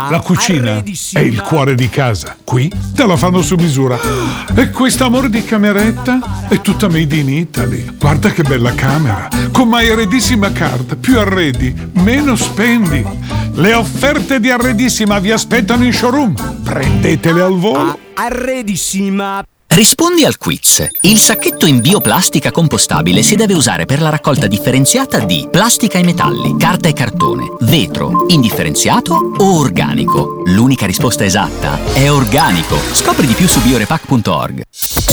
La cucina è il cuore di casa. Qui te la fanno su misura. E quest'amore di cameretta è tutta made in Italy. Guarda che bella camera. Con My Arredissima Card. Più arredi, meno spendi. Le offerte di Arredissima vi aspettano in showroom. Prendetele al volo. Arredissima. Rispondi al quiz. Il sacchetto in bioplastica compostabile si deve usare per la raccolta differenziata di plastica e metalli, carta e cartone, vetro, indifferenziato o organico. L'unica risposta esatta è organico. Scopri di più su biorepack.org.